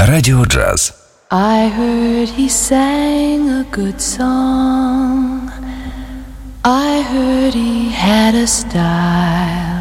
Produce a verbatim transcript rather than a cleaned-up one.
Радио Джаз. I heard he sang a good song. I heard he had a style.